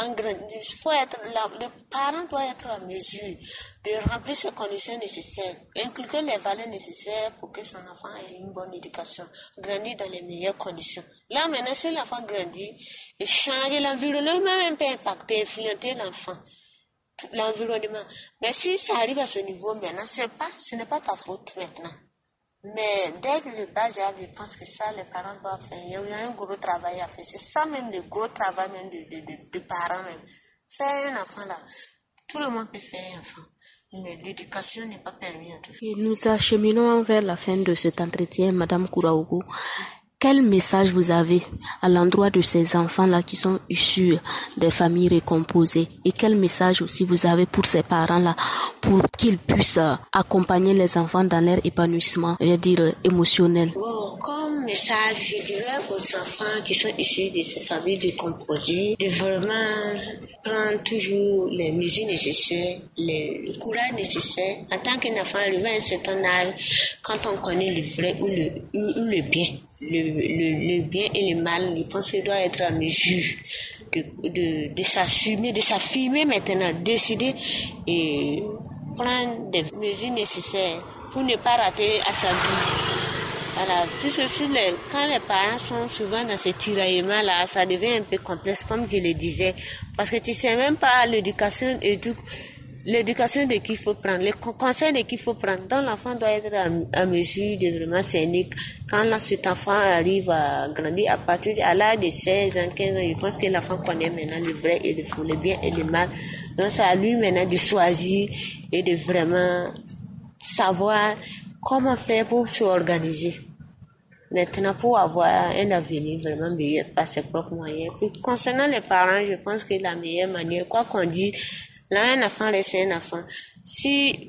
l'enfant grandit, le parent doit être en mesure de remplir ces conditions nécessaires, inculquer les valeurs nécessaires pour que son enfant ait une bonne éducation, grandir dans les meilleures conditions. Là, maintenant, si l'enfant grandit, et changer l'environnement, même peut impacter, influencer l'environnement. Mais si ça arrive à ce niveau maintenant, ce n'est pas ta faute maintenant. Mais dès le bas âge, je pense que ça, les parents doivent faire. Il y a un gros travail à faire. C'est ça même le gros travail même de parents même. Faire un enfant là, tout le monde peut faire un enfant. Mais l'éducation n'est pas permise en tout cas. Et nous acheminons vers la fin de cet entretien, Madame Kouraougou. Quel message vous avez à l'endroit de ces enfants-là qui sont issus des familles recomposées? Et quel message aussi vous avez pour ces parents-là pour qu'ils puissent accompagner les enfants dans leur épanouissement, je veux dire, émotionnel? Bon, comme message, je dirais aux enfants qui sont issus de ces familles recomposées de vraiment prendre toujours les mesures nécessaires, le courage nécessaire. En tant qu'un enfant arrivé à un certain âge, quand on connaît le vrai ou le bien, le bien et le mal, je pense qu'il doit être en mesure de s'affirmer maintenant, décider et prendre des mesures nécessaires pour ne pas rater à sa vie. Voilà, tout ceci, quand les parents sont souvent dans ces tiraillements-là, ça devient un peu complexe, comme je le disais, parce que tu sais même pas l'éducation et tout. L'éducation de qui il faut prendre, les conseils de qui il faut prendre. Donc l'enfant doit être à mesure de vraiment s'aider. Quand cet enfant arrive à grandir à partir à l'âge de 16 ans, 15 ans, je pense que l'enfant connaît maintenant le vrai et le faux, le bien et le mal. Donc c'est à lui maintenant de choisir et de vraiment savoir comment faire pour s'organiser. Maintenant, pour avoir un avenir vraiment meilleur par ses propres moyens. Puis, concernant les parents, je pense que la meilleure manière, quoi qu'on dise, là, un enfant reste un enfant. Si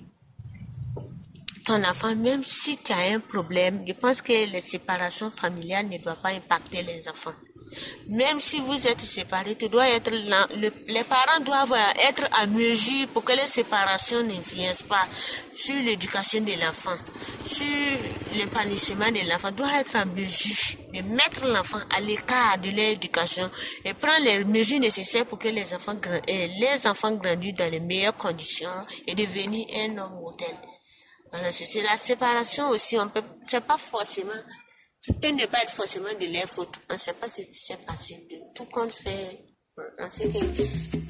ton enfant, même si tu as un problème, je pense que les séparations familiales ne doivent pas impacter les enfants. Même si vous êtes séparés, les parents doivent être à mesure pour que les séparations n'influencent pas sur l'éducation de l'enfant, sur l'épanouissement de l'enfant. Doit être à mesure de mettre l'enfant à l'écart de l'éducation et prendre les mesures nécessaires pour que les enfants grandissent dans les meilleures conditions et devenir un homme modèle. Alors, c'est la séparation aussi, c'est pas forcément. Ça peut ne pas être forcément de leur faute. On ne sait pas ce qui s'est passé. De tout compte fait, on sait que